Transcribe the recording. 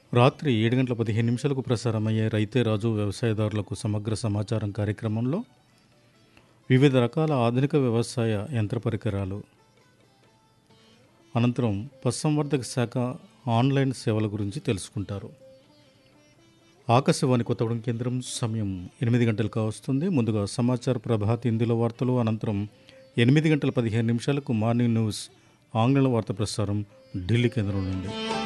రాత్రి 7:15 ప్రసారమయ్యే రైతే రాజు వ్యవసాయదారులకు సమగ్ర సమాచారం కార్యక్రమంలో వివిధ రకాల ఆధునిక వ్యవసాయ యంత్ర పరికరాలు, అనంతరం పశుసంవర్ధక శాఖ ఆన్లైన్ సేవల గురించి తెలుసుకుంటారు. ఆకాశవాణి కొత్తగూడెం కేంద్రం సమయం 8 గంటలు కావస్తుంది. ముందుగా సమాచార ప్రభాత్ హిందీలో వార్తలు, అనంతరం 8:15 మార్నింగ్ న్యూస్ ఆంగ్ల వార్త ప్రసారం ఢిల్లీ కేంద్రం నుండి.